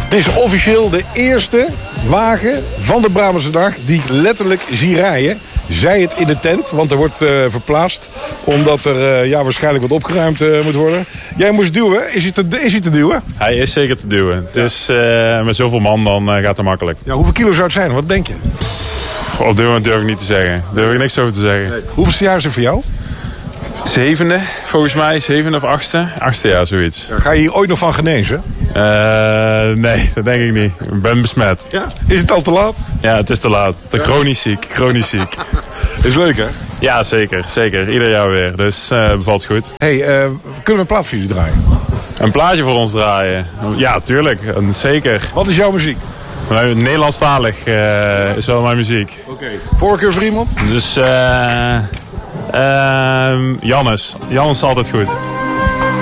Het is officieel de eerste wagen van de Brabantse Dag die ik letterlijk zie rijden. Zij het in de tent, want er wordt verplaatst. Omdat er waarschijnlijk wat opgeruimd moet worden. Jij moest duwen. Is hij te duwen? Hij is zeker te duwen. Het is met zoveel man, dan gaat het makkelijk. Ja, hoeveel kilo zou het zijn? Wat denk je? Op dit moment durf ik niet te zeggen. Daar durf ik niks over te zeggen. Nee. Hoeveelste jaar is het voor jou? 7e, volgens mij. 7e of 8e. 8e jaar, zoiets. Ja, ga je hier ooit nog van genezen? Nee, dat denk ik niet. Ik ben besmet. Ja? Is het al te laat? Ja, het is te laat. Chronisch ziek. Is leuk, hè? Ja, zeker. Ieder jaar weer. Dus bevalt goed. Hey, kunnen we een plaat voor jullie draaien? Een plaatje voor ons draaien? Ja, tuurlijk. Zeker. Wat is jouw muziek? Nederlandstalig is wel mijn muziek. Oké. Voorkeur voor iemand? Dus Jannes. Jannes is altijd goed.